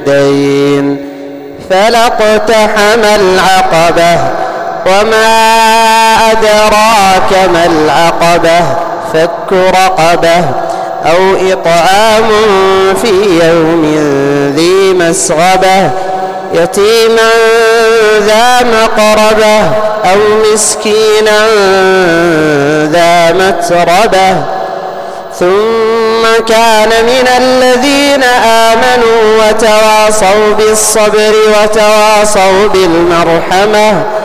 اليدين فلاقتحم العقبة وما أدراك ما العقبة فك رقبة أو إطعام في يوم ذي مسغبة يتيما ذا مقربة أو مسكينا ذا متربة ثم كان من الذين آمنوا وتواصوا بالصبر وتواصوا بالمرحمة